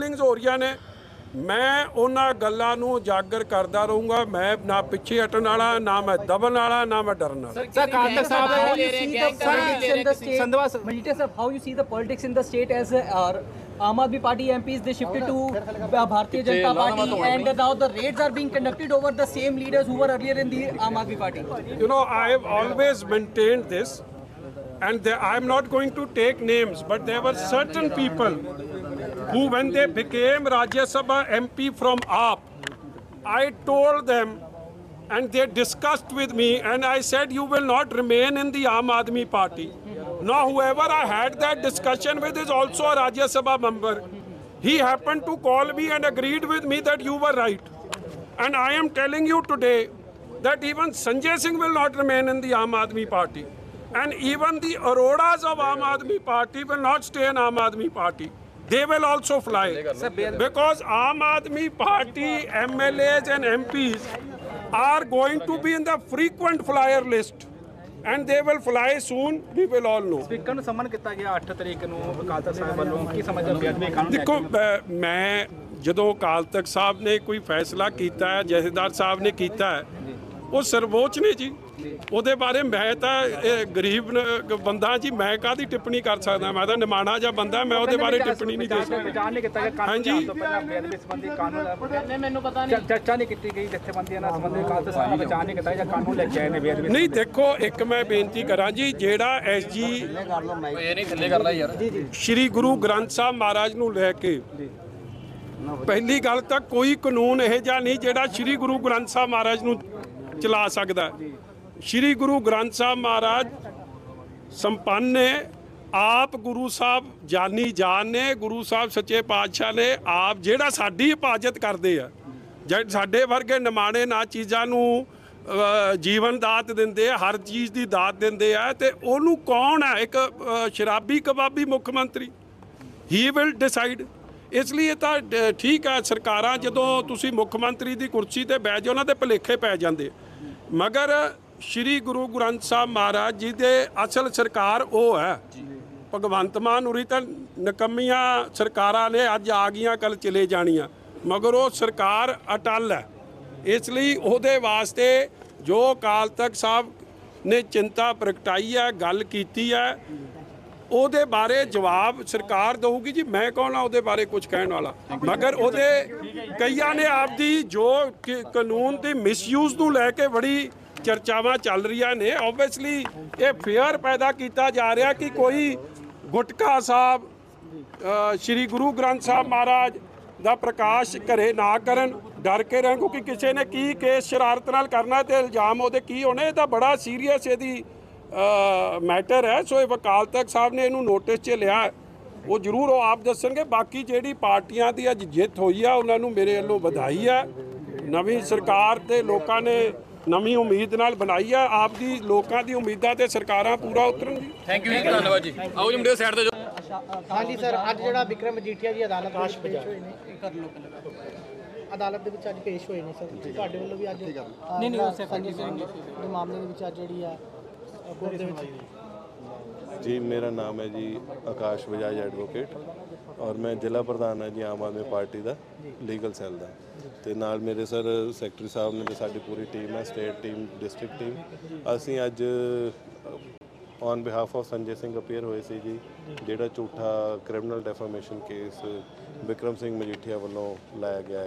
Killings हो रही ने मैं उन्होंने गल्लां नूं उजागर करता रहूँगा। मैं ना पिछे हटण वाला, ना मैं दबन वाला, ना मैं डरन वाला। Maldita sir, how you see the politics in the state as Aam Aadmi Party MPs they shifted to Bharatiya Janata Party, and now the raids are being conducted over the same leaders who were earlier in the Aam Aadmi Party. You know, I have always maintained this, and I am not going to take names, but there were certain people who, when they became Rajya Sabha MP from AAP, I told them, and they discussed with me, and I said, you will not remain in the Aam Aadmi Party. Now, whoever I had that discussion with is also a Rajya Sabha member. He happened to call me and agreed with me that you were right. And I am telling you today that even Sanjay Singh will not remain in the Aam Aadmi Party. And even the Aroras of Aam Aadmi Party will not stay in Aam Aadmi Party. They will also fly. Because Aam Aadmi Party MLAs and MPs are going to be in the frequent flyer list. And they will fly soon, we will all know. Speaker ਨੂੰ ਸਮਨ ਕੀਤਾ ਗਿਆ 8 ਤਰੀਕ ਨੂੰ ਅਕਾਲ ਤਖਤ ਸਾਹਿਬ ਵੱਲੋਂ ਕੀ ਸਮਝਦੇ ਹੋ ਬੇਅਦਬੀ ਕਾਨੂੰਨ ਦੇਖੋ ਮੈਂ ਜਦੋਂ ਅਕਾਲ ਤਖਤ ਸਾਹਿਬ ਨੇ ਕੋਈ ਫੈਸਲਾ ਕੀਤਾ ਹੈ, ਜਥੇਦਾਰ ਸਾਹਿਬ ਨੇ ਕੀਤਾ ਹੈ, ਉਹ ਸਰਵੋੱਚ ਨੇ ਜੀ। ਉਹਦੇ ਬਾਰੇ ਮੈਂ ਤਾਂ ਗਰੀਬ ਬੰਦਾ ਜੀ, ਮੈਂ ਕਾਹਦੀ ਟਿੱਪਣੀ ਕਰ ਸਕਦਾ? ਮੈਂ ਤਾਂ ਨਿਮਾਣਾ ਜਿਹਾ ਬੰਦਾ, ਮੈਂ ਉਹਦੇ ਬਾਰੇ ਟਿੱਪਣੀ ਨਹੀਂ ਦੇ ਸਕਦਾ। ਹਾਂਜੀ, ਮੈਨੂੰ ਪਤਾ ਨਹੀਂ ਚਰਚਾ ਨਹੀਂ ਕੀਤੀ ਗਈ ਜਥੇਬੰਦੀਆਂ ਨਾਲ ਸੰਬੰਧਿਤ ਅਕਾਲ ਤਖਤ ਸਾਹਿਬ ਨਾਲ ਬਚਾਅ ਨਹੀਂ ਕੀਤਾ ਜਾਂ ਕਾਨੂੰਨ ਲੈ ਕੇ ਆਏ ਨੇ ਬੇਅਦਬੀ। ਨਹੀਂ ਦੇਖੋ, ਇੱਕ ਮੈਂ ਬੇਨਤੀ ਕਰਾਂ ਜੀ, ਜਿਹੜਾ SG ਸ਼੍ਰੀ ਗੁਰੂ ਗ੍ਰੰਥ ਸਾਹਿਬ ਮਹਾਰਾਜ ਨੂੰ ਲੈ ਕੇ, ਪਹਿਲੀ ਗੱਲ ਤਾਂ ਕੋਈ ਕਾਨੂੰਨ ਇਹ ਜਿਹਾ ਨਹੀਂ ਜਿਹੜਾ ਸ਼੍ਰੀ ਗੁਰੂ ਗ੍ਰੰਥ ਸਾਹਿਬ ਮਹਾਰਾਜ ਨੂੰ ਚਲਾ ਸਕਦਾ। ਸ਼੍ਰੀ ਗੁਰੂ ਗ੍ਰੰਥ ਸਾਹਿਬ ਮਹਾਰਾਜ ਸੰਪੰਨ ਨੇ, ਆਪ ਗੁਰੂ ਸਾਹਿਬ ਜਾਨੀ ਜਾਨ ਨੇ, ਗੁਰੂ ਸਾਹਿਬ ਸੱਚੇ ਪਾਤਸ਼ਾਹ ਨੇ ਆਪ ਜਿਹੜਾ ਸਾਡੀ ਹਿਫਾਜ਼ਤ ਕਰਦੇ ਆ। ਸਾਡੇ ਵਰਗੇ ਨਿਮਾਣੇ ਨਾ ਚੀਜ਼ਾਂ ਨੂੰ ਜੀਵਨ ਦਾਤ ਦਿੰਦੇ ਆ, ਹਰ ਚੀਜ਼ ਦੀ ਦਾਤ ਦਿੰਦੇ ਆ, ਤੇ ਉਹਨੂੰ ਕੌਣ ਹੈ? ਇੱਕ ਸ਼ਰਾਬੀ ਕਬਾਬੀ ਮੁੱਖ ਮੰਤਰੀ? He will decide. ਇਸ ਲਈ ਇਹ ਤਾਂ ਠੀਕ ਹੈ, ਸਰਕਾਰਾਂ ਜਦੋਂ ਤੁਸੀਂ ਮੁੱਖ ਮੰਤਰੀ ਦੀ ਕੁਰਸੀ ਤੇ ਬਹਿ ਜਾਓ ਉਹਨਾਂ ਦੇ ਭੁਲੇਖੇ ਪੈ ਜਾਂਦੇ, ਮਗਰ ਸ਼੍ਰੀ ਗੁਰੂ ਗ੍ਰੰਥ ਸਾਹਿਬ ਮਹਾਰਾਜ ਜੀ ਦੇ ਅਸਲ ਸਰਕਾਰ ਉਹ ਹੈ। ਭਗਵੰਤ ਮਾਨ ਉਰੀ ਤਾਂ ਨਕੰਮੀਆਂ ਸਰਕਾਰਾਂ ਨੇ ਅੱਜ ਆ ਗਈਆਂ ਕੱਲ ਚਲੇ ਜਾਣੀਆਂ, ਮਗਰ ਉਹ ਸਰਕਾਰ ਅਟੱਲ ਹੈ। ਇਸ ਲਈ ਉਹਦੇ ਵਾਸਤੇ ਜੋ ਅਕਾਲ ਤਖਤ ਸਾਹਿਬ ਨੇ ਚਿੰਤਾ ਪ੍ਰਗਟਾਈ ਹੈ, ਗੱਲ ਕੀਤੀ ਹੈ, ਉਹਦੇ ਬਾਰੇ ਜਵਾਬ ਸਰਕਾਰ ਦਊਗੀ ਜੀ। ਮੈਂ ਕੌਣ ਆ ਉਹਦੇ ਬਾਰੇ ਕੁਝ ਕਹਿਣ ਵਾਲਾ? ਮਗਰ ਉਹਦੇ ਕਈਆਂ ਨੇ ਆਪਦੀ ਜੋ ਕਾਨੂੰਨ ਦੀ ਮਿਸਯੂਜ਼ ਨੂੰ ਲੈ ਕੇ ਬੜੀ ਚਰਚਾਵਾਂ ਚੱਲ ਰਹੀਆਂ ਨੇ। ਓਬਵੀਅਸਲੀ ਇਹ ਫੇਅਰ ਪੈਦਾ ਕੀਤਾ ਜਾ ਰਿਹਾ ਕਿ ਕੋਈ ਗੁਟਕਾ ਸਾਹਿਬ ਸ਼੍ਰੀ ਗੁਰੂ ਗ੍ਰੰਥ ਸਾਹਿਬ ਮਹਾਰਾਜ ਦਾ ਪ੍ਰਕਾਸ਼ ਘਰੇ ਨਾ ਕਰਨ, ਡਰ ਕੇ ਰਹਿਣ, ਕਿਉਂਕਿ ਕਿਸੇ ਨੇ ਕੀ ਕੇਸ ਸ਼ਰਾਰਤ ਨਾਲ ਕਰਨਾ ਤੇ ਇਲਜ਼ਾਮ ਉਹਦੇ ਕੀ ਹੋਣੇ। ਇਹ ਤਾਂ ਬੜਾ ਸੀਰੀਅਸ ਇਹਦੀ ਮੈਟਰ ਹੈ। ਸੋ ਇਹ ਅਕਾਲ ਤਖਤ ਸਾਹਿਬ ਨੇ ਇਹਨੂੰ ਨੋਟਿਸ 'ਚ ਲਿਆ, ਉਹ ਜ਼ਰੂਰ ਉਹ ਆਪ ਦੱਸਣਗੇ। ਬਾਕੀ ਜਿਹੜੀ ਪਾਰਟੀਆਂ ਦੀ ਅੱਜ ਜਿੱਤ ਹੋਈ ਆ ਉਹਨਾਂ ਨੂੰ ਮੇਰੇ ਵੱਲੋਂ ਵਧਾਈ ਹੈ। ਨਵੀਂ ਸਰਕਾਰ ਤੇ ਲੋਕਾਂ ਨੇ ਨਵੀਂ ਉਮੀਦ ਨਾਲ ਬਣਾਈ ਆ। ਆਪ ਦੀ ਲੋਕਾਂ ਦੀ ਉਮੀਦਾਂ ਤੇ ਸਰਕਾਰਾਂ ਪੂਰਾ ਉਤਰਨਗੀ। ਥੈਂਕ ਯੂ ਜੀ, ਧੰਨਵਾਦ ਜੀ। ਆਓ ਜੀ ਮੁੰਡੇ ਸਾਈਡ ਤੇ। ਹਾਂਜੀ ਸਰ, ਅੱਜ ਜਿਹੜਾ ਵਿਕਰਮ ਮਜੀਠੀਆ ਜੀ ਅਦਾਲਤ ਵਿੱਚ ਪੇਸ਼ ਹੋਏ ਨੇ, ਅਦਾਲਤ ਦੇ ਵਿੱਚ ਅੱਜ ਪੇਸ਼ ਹੋਏ ਨੇ ਸਰ, ਤੁਹਾਡੇ ਵੱਲੋਂ ਵੀ ਅੱਜ ਨਹੀਂ ਸੰਜੇ ਸਿੰਘ ਦੇ ਮਾਮਲੇ ਦੇ ਵਿੱਚ ਅੱਜ ਜਿਹੜੀ ਆ ਕੋਰਟ ਦੇ ਵਿੱਚ ਜੀ। ਮੇਰਾ ਨਾਮ ਹੈ ਜੀ ਆਕਾਸ਼ ਬਜਾਜ ਐਡਵੋਕੇਟ, ਔਰ ਮੈਂ ਜ਼ਿਲ੍ਹਾ ਪ੍ਰਧਾਨ ਹਾਂ ਜੀ ਆਮ ਆਦਮੀ ਪਾਰਟੀ ਦਾ ਲੀਗਲ ਸੈੱਲ ਦਾ, ਤੇ ਨਾਲ ਮੇਰੇ ਸਰ ਸੈਕਟਰੀ ਸਾਹਿਬ ਨੇ ਤੇ ਸਾਡੀ ਪੂਰੀ ਟੀਮ ਹੈ, ਸਟੇਟ ਟੀਮ, ਡਿਸਟ੍ਰਿਕਟ ਟੀਮ। ਅਸੀਂ ਅੱਜ on behalf of Sanjay Singh appear ਹੋਏ ਸੀ ਜੀ, ਜਿਹੜਾ ਝੂਠਾ criminal defamation case Vikram Singh Majithia ਵੱਲੋਂ ਲਾਇਆ ਗਿਆ